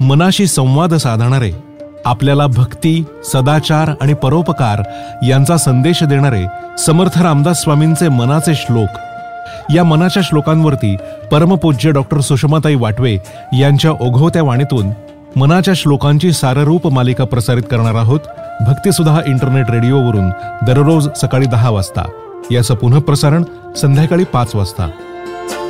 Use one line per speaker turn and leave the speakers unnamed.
मनाशी संवाद साधणारे, आपल्याला भक्ती, सदाचार आणि परोपकार यांचा संदेश देणारे समर्थ रामदास स्वामींचे मनाचे श्लोक. या मनाच्या श्लोकांवरती परमपूज्य डॉक्टर सुषमाताई वाटवे यांच्या ओघवत्या वाणीतून मनाच्या श्लोकांची साररूप मालिका प्रसारित करणार आहोत भक्तिसुधा इंटरनेट रेडिओवरून दररोज सकाळी 10 वाजता. याचं पुनःप्रसारण संध्याकाळी 5 वाजता.